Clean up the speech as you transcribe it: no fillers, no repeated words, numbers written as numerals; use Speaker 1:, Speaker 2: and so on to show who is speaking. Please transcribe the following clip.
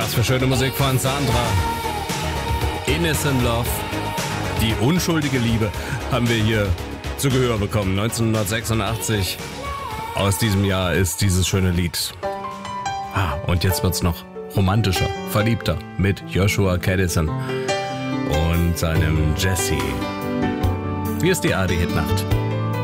Speaker 1: Was für schöne Musik von Sandra. Innocent Love. Die unschuldige Liebe haben wir hier zu Gehör bekommen. 1986. Aus diesem Jahr ist dieses schöne Lied. Und jetzt wird's noch romantischer, verliebter mit Joshua Kadison und seinem Jesse. Hier ist die ARD-Hit-Nacht.